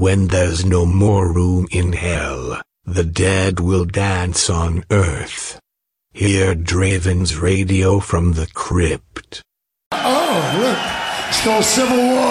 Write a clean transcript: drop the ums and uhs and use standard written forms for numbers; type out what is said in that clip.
when there's no more room in hell, the dead will dance on earth. Hear Draven's radio from the crypt. Oh, look. It's called Civil War.